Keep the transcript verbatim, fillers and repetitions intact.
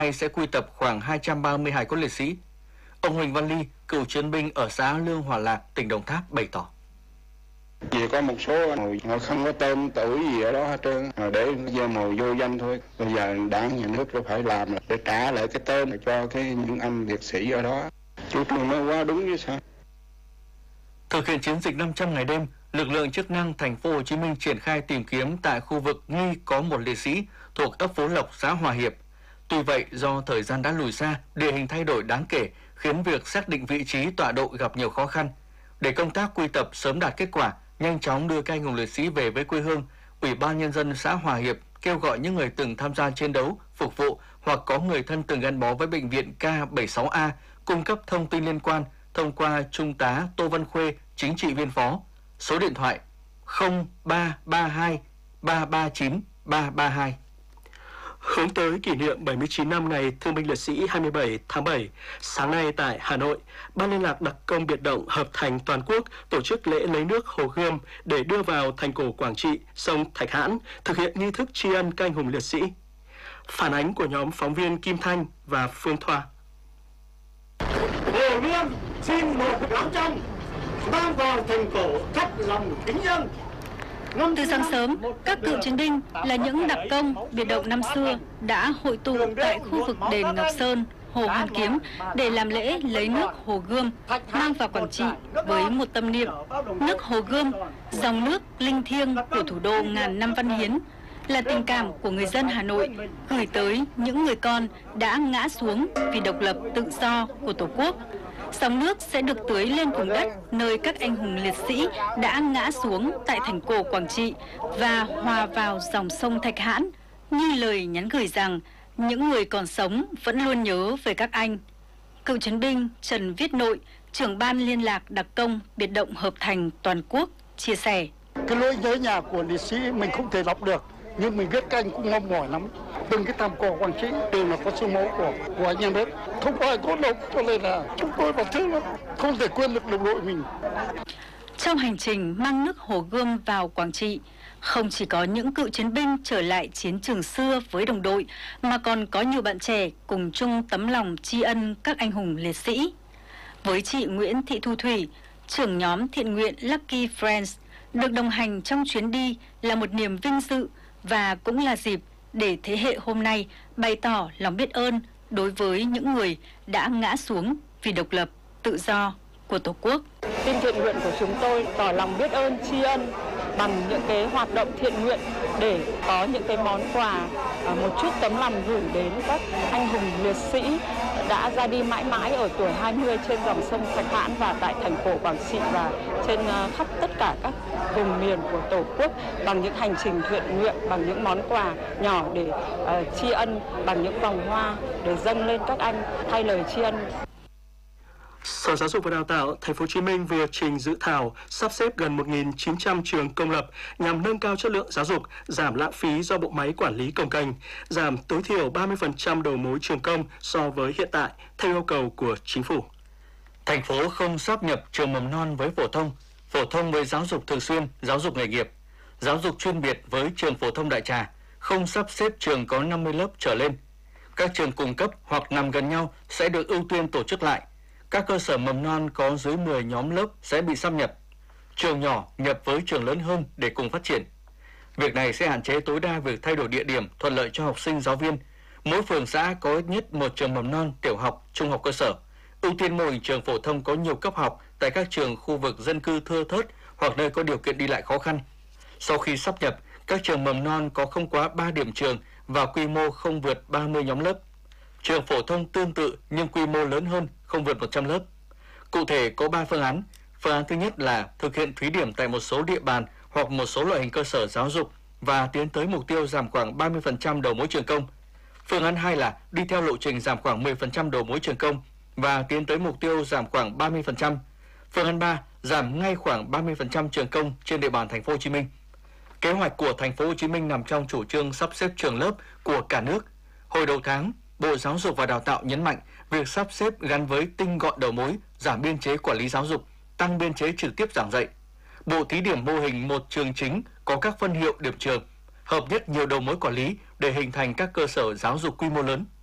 nay sẽ quy tập khoảng hai trăm ba mươi hài cốt liệt sĩ. Ông Huỳnh Văn Ly, cựu chiến binh ở xã Lương Hòa Lạc, tỉnh Đồng Tháp bày tỏ. Chỉ có một số người họ không có tên tuổi gì ở đó hết trơn, để giờ mồi vô danh thôi. Bây giờ đảng nhà nước nó phải làm để trả lại cái tên cho cái những anh liệt sĩ ở đó. Chủ trương nó quá đúng chứ sao. Thực hiện chiến dịch năm trăm ngày đêm, lực lượng chức năng thành phố Hồ Chí Minh triển khai tìm kiếm tại khu vực nghi có một liệt sĩ thuộc ấp Phú Lộc, xã Hòa Hiệp. Tuy vậy, do thời gian đã lùi xa, địa hình thay đổi đáng kể khiến việc xác định vị trí tọa độ gặp nhiều khó khăn. Để công tác quy tập sớm đạt kết quả, nhanh chóng đưa các anh hùng liệt sĩ về với quê hương, Ủy ban Nhân dân xã Hòa Hiệp kêu gọi những người từng tham gia chiến đấu, phục vụ hoặc có người thân từng gắn bó với bệnh viện K bảy mươi sáu A cung cấp thông tin liên quan thông qua Trung tá Tô Văn Khuê, chính trị viên phó, số điện thoại không ba ba hai ba ba chín ba ba hai. Hướng tới kỷ niệm bảy mươi chín năm ngày Thương binh Liệt sĩ hai mươi bảy tháng bảy, sáng nay tại Hà Nội, Ban Liên lạc Đặc công Biệt động Hợp thành toàn quốc tổ chức lễ lấy nước Hồ Gươm để đưa vào thành cổ Quảng Trị, sông Thạch Hãn, thực hiện nghi thức tri ân các anh hùng liệt sĩ. Phản ánh của nhóm phóng viên Kim Thanh và Phương Thoa. Hồ Gươm xin một gáo trong mang vào thành cổ thắp lòng kính dân. Từ sáng sớm, các cựu chiến binh là những đặc công biệt động năm xưa đã hội tụ tại khu vực đền Ngọc Sơn, Hồ Hoàn Kiếm để làm lễ lấy nước Hồ Gươm mang vào Quảng Trị với một tâm niệm. Nước Hồ Gươm, dòng nước linh thiêng của thủ đô ngàn năm văn hiến, là tình cảm của người dân Hà Nội gửi tới những người con đã ngã xuống vì độc lập tự do của Tổ quốc. Dòng nước sẽ được tưới lên vùng đất nơi các anh hùng liệt sĩ đã ngã xuống tại thành cổ Quảng Trị và hòa vào dòng sông Thạch Hãn, như lời nhắn gửi rằng những người còn sống vẫn luôn nhớ về các anh. Cựu chiến binh Trần Viết Nội, trưởng ban liên lạc đặc công biệt động Hợp thành toàn quốc, chia sẻ. Cái nỗi nhớ nhà của liệt sĩ mình không thể đọc được, nhưng mình biết các anh cũng mong mỏi lắm. Từng cái thảm cỏ Quảng Trị đều là có xương máu của của anh em hết. Không có ai tốt đâu, cho nên là chúng tôi vào thương lắm, không thể quên được đồng đội mình. Trong hành trình mang nước Hồ Gươm vào Quảng Trị, không chỉ có những cựu chiến binh trở lại chiến trường xưa với đồng đội, mà còn có nhiều bạn trẻ cùng chung tấm lòng tri ân các anh hùng liệt sĩ. Với chị Nguyễn Thị Thu Thủy, trưởng nhóm thiện nguyện Lucky Friends, được đồng hành trong chuyến đi là một niềm vinh dự và cũng là dịp để thế hệ hôm nay bày tỏ lòng biết ơn đối với những người đã ngã xuống vì độc lập, tự do của Tổ quốc. Team thiện nguyện của chúng tôi tỏ lòng biết ơn, tri ân bằng những cái hoạt động thiện nguyện để có những cái món quà, một chút tấm lòng gửi đến các anh hùng liệt sĩ đã ra đi mãi mãi ở tuổi hai mươi trên dòng sông Thạch Hãn và tại thành cổ Quảng Trị và trên khắp tất cả các vùng miền của Tổ quốc, bằng những hành trình thiện nguyện, bằng những món quà nhỏ để uh, tri ân, bằng những vòng hoa để dâng lên các anh thay lời tri ân. Sở Giáo dục và Đào tạo Thành phố Hồ Chí Minh vừa trình dự thảo sắp xếp gần một nghìn chín trăm trường công lập nhằm nâng cao chất lượng giáo dục, giảm lãng phí do bộ máy quản lý cồng kềnh, giảm tối thiểu ba mươi phần trăm đầu mối trường công so với hiện tại theo yêu cầu của chính phủ. Thành phố không sáp nhập trường mầm non với phổ thông, phổ thông với giáo dục thường xuyên, giáo dục nghề nghiệp, giáo dục chuyên biệt với trường phổ thông Đại Trà, không sắp xếp trường có năm mươi lớp trở lên. Các trường cùng cấp hoặc nằm gần nhau sẽ được ưu tiên tổ chức lại. Các cơ sở mầm non có dưới mười nhóm lớp sẽ bị sáp nhập. Trường nhỏ nhập với trường lớn hơn để cùng phát triển. Việc này sẽ hạn chế tối đa việc thay đổi địa điểm, thuận lợi cho học sinh, giáo viên. Mỗi phường xã có ít nhất một trường mầm non, tiểu học, trung học cơ sở. Ưu tiên mô hình trường phổ thông có nhiều cấp học tại các trường khu vực dân cư thưa thớt hoặc nơi có điều kiện đi lại khó khăn. Sau khi sáp nhập, các trường mầm non có không quá ba điểm trường và quy mô không vượt ba mươi nhóm lớp. Trường phổ thông tương tự nhưng quy mô lớn hơn, không vượt một trăm lớp. Cụ thể có ba phương án. Phương án thứ nhất là thực hiện thí điểm tại một số địa bàn hoặc một số loại hình cơ sở giáo dục và tiến tới mục tiêu giảm khoảng ba mươi phần trăm đầu mối trường công. Phương án hai là đi theo lộ trình giảm khoảng mười phần trăm đầu mối trường công và tiến tới mục tiêu giảm khoảng ba mươi phần trăm. Phương án ba, giảm ngay khoảng ba mươi phần trăm trường công trên địa bàn thành phố Hồ Chí Minh. Kế hoạch của thành phố Hồ Chí Minh nằm trong chủ trương sắp xếp trường lớp của cả nước. Hồi đầu tháng, Bộ Giáo dục và Đào tạo nhấn mạnh việc sắp xếp gắn với tinh gọn đầu mối, giảm biên chế quản lý giáo dục, tăng biên chế trực tiếp giảng dạy. Bộ thí điểm mô hình một trường chính có các phân hiệu điểm trường, hợp nhất nhiều đầu mối quản lý để hình thành các cơ sở giáo dục quy mô lớn.